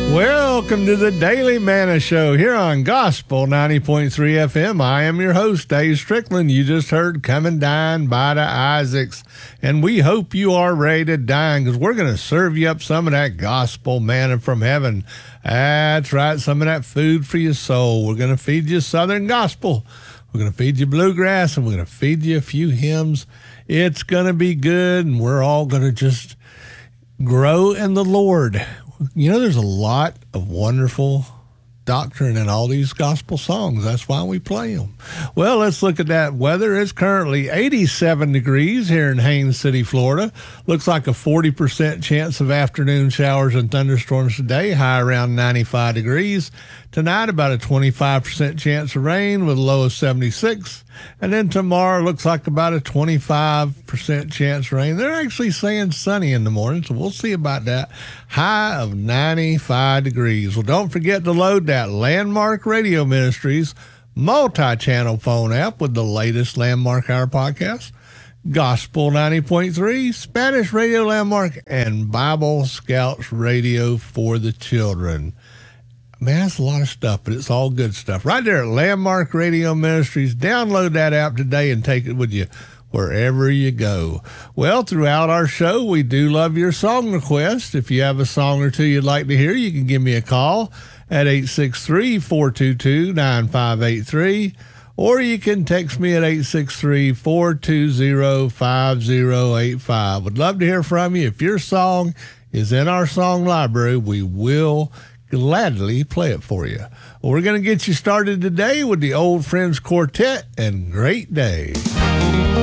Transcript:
Welcome to the Daily Manna Show here on Gospel 90.3 FM. I am your host, Dave Strickland. You just heard Come and Dine by the Isaacs. And we hope you are ready to dine because we're going to serve you up some of that gospel manna from heaven. That's right, some of that food for your soul. We're going to feed you Southern gospel. We're going to feed you bluegrass, and we're going to feed you a few hymns. It's going to be good, and we're all going to just grow in the Lord. You know, there's a lot of wonderful doctrine in all these gospel songs. That's why we play them. Well, let's look at that weather. It's currently 87 degrees here in Haines City, Florida. Looks like a 40% chance of afternoon showers and thunderstorms today, high around 95 degrees. Tonight, about a 25% chance of rain with a low of 76. And then tomorrow looks like about a 25% chance of rain. They're actually saying sunny in the morning, so we'll see about that. High of 95 degrees. Well, don't forget to load that Landmark Radio Ministries multi-channel phone app with the latest Landmark Hour podcast, Gospel 90.3, Spanish Radio Landmark, and Bible Scouts Radio for the children. Man, that's a lot of stuff, but it's all good stuff. Right there at Landmark Radio Ministries. Download that app today and take it with you wherever you go. Well, throughout our show, we do love your song requests. If you have a song or two you'd like to hear, you can give me a call at 863-422-9583, or you can text me at 863-420-5085. Would love to hear from you. If your song is in our song library, we will gladly play it for you. Well, we're going to get you started today with the Old Friends Quartet and Great Day.